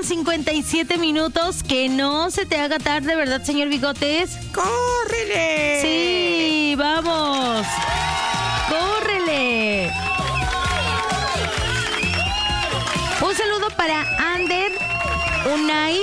8:57. Que no se te haga tarde, ¿verdad, señor Bigotes? ¡Córrele! Sí, vamos. ¡Córrele! Un saludo para Ander, Unai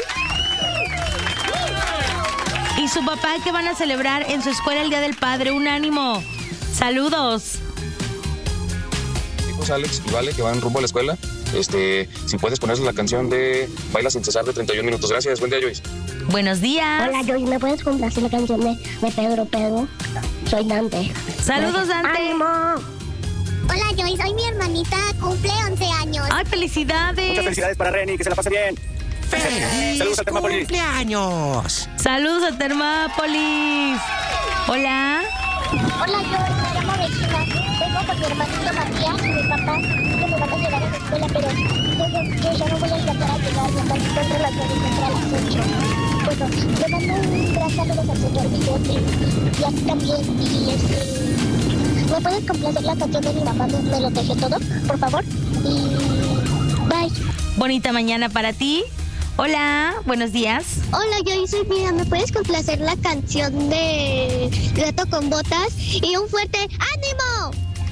y su papá, que van a celebrar en su escuela el Día del Padre. Un ánimo. Saludos. Hijos Alex y Vale, que van rumbo a la escuela. Si puedes ponerles la canción de Baila sin cesar de 31 minutos. Gracias. Buen día, Joyce. Buenos días. Hola, Joyce, ¿me puedes complacer la canción de Pedro? Soy Dante. Saludos, Dante. ¡Ánimo! Hola, Joyce, hoy mi hermanita cumple 11 años. ¡Ay, felicidades! Muchas felicidades para Reni, que se la pase bien. ¡Feliz Saludos a Termápolis. cumpleaños! Saludos a Termápolis. Hola. Hola, Joyce, me llamo Regina. Vengo con mi hermanito Matías y mi papá, que me van a llevar a la escuela, pero yo ya no voy a alcanzar a llegar. Mi hermanito entra a las 9 y entra a las 8. Bueno, le mando un gran saludo al señor Bigote y a ti también. Y ¿me puedes complacer la canción de mi mamá? ¿Me lo dejé todo, por favor? Y bye. Bonita mañana para ti. Hola, buenos días. Hola, Joyce, soy Mira. ¿Me puedes complacer la canción de Gato con Botas? Y un fuerte ¡ánimo!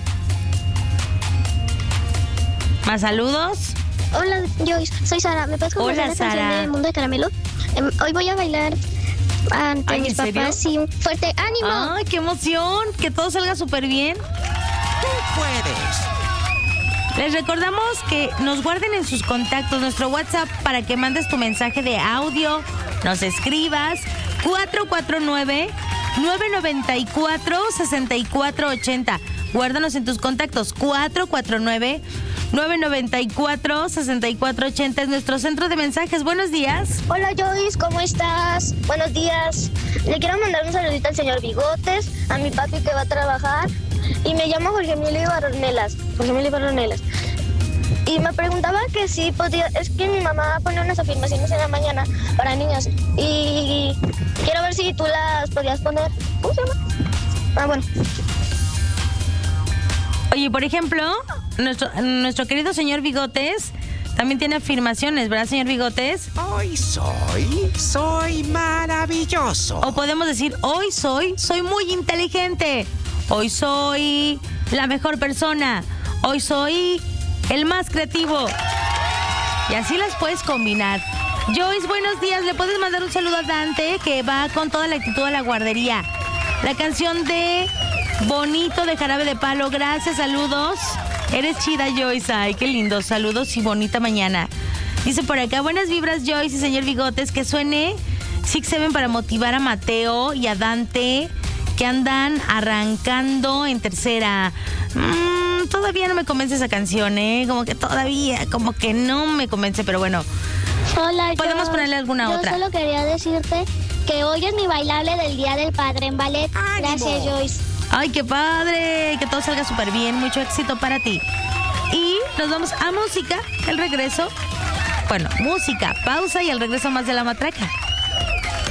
¿Más saludos? Hola, Joyce, soy Sara. ¿Me puedes complacer Hola, la canción Sara. de Mundo de Caramelo? Hoy voy a bailar ante Ay, mis ¿en serio? papás y un fuerte ánimo. ¡Ay, qué emoción! Que todo salga súper bien. ¡Tú puedes! Les recordamos que nos guarden en sus contactos nuestro WhatsApp para que mandes tu mensaje de audio, nos escribas 449-994-6480. Guárdanos en tus contactos 449-994-6480 es nuestro centro de mensajes. Buenos días. Hola, Joyce, ¿cómo estás? Buenos días. Le quiero mandar un saludito al señor Bigotes, a mi papi que va a trabajar. Y me llamo Jorge Emilio Barronelas. Y me preguntaba que si podía... Es que mi mamá pone unas afirmaciones en la mañana para niños. Y quiero ver si tú las podías poner. ¿Cómo se llama? Bueno. Oye, por ejemplo, nuestro querido señor Bigotes también tiene afirmaciones, ¿verdad, señor Bigotes? Hoy soy maravilloso. O podemos decir, hoy soy muy inteligente. Hoy soy la mejor persona. Hoy soy el más creativo. Y así las puedes combinar. Joyce, buenos días. ¿Le puedes mandar un saludo a Dante, que va con toda la actitud a la guardería? La canción de Bonito de Jarabe de Palo. Gracias, saludos. Eres chida, Joyce. Ay, qué lindo. Saludos y bonita mañana. Dice por acá, buenas vibras, Joyce y señor Bigotes. Que suene Six Seven para motivar a Mateo y a Dante, que andan arrancando en tercera. Todavía no me convence esa canción, como que no me convence, pero bueno. Hola, Podemos ponerle alguna otra. Yo solo quería decirte que hoy es mi bailable del Día del Padre en ballet. ¡Ánimo! Gracias, Joyce. ¡Ay, qué padre! Que todo salga súper bien. Mucho éxito para ti. Y nos vamos a música. El regreso. Bueno, música, pausa y el regreso más de La Matraca.